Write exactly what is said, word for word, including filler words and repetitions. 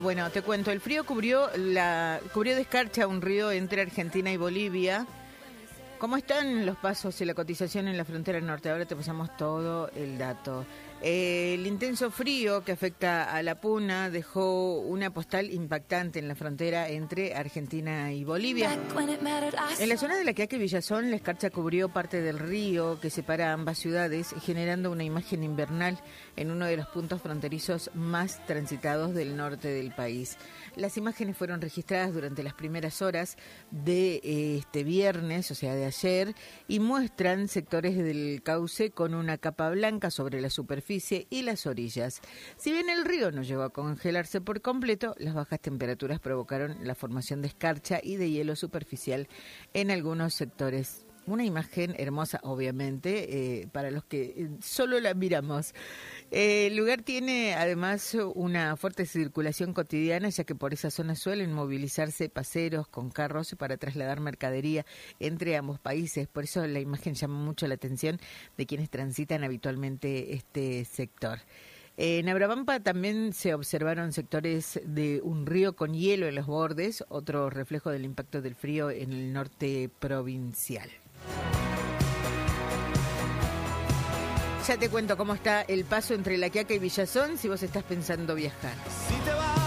Bueno, te cuento, el frío cubrió la cubrió de escarcha un río entre Argentina y Bolivia. ¿Cómo están los pasos y la cotización en la frontera norte? Ahora te pasamos todo el dato. Eh, el intenso frío que afecta a la Puna dejó una postal impactante en la frontera entre Argentina y Bolivia. En la zona de La Quiaca y Villazón, la escarcha cubrió parte del río que separa ambas ciudades, generando una imagen invernal en uno de los puntos fronterizos más transitados del norte del país. Las imágenes fueron registradas durante las primeras horas de eh, este viernes, o sea, de ayer, y muestran sectores del cauce con una capa blanca sobre la superficie y las orillas. Si bien el río no llegó a congelarse por completo, las bajas temperaturas provocaron la formación de escarcha y de hielo superficial en algunos sectores. Una imagen hermosa, obviamente, eh, para los que eh, solo la miramos. Eh, el lugar tiene además una fuerte circulación cotidiana, ya que por esa zona suelen movilizarse paseros con carros para trasladar mercadería entre ambos países. Por eso la imagen llama mucho la atención de quienes transitan habitualmente este sector. En Abrabampa también se observaron sectores de un río con hielo en los bordes, otro reflejo del impacto del frío en el norte provincial. Ya te cuento cómo está el paso entre La Quiaca y Villazón si vos estás pensando viajar. Si te vas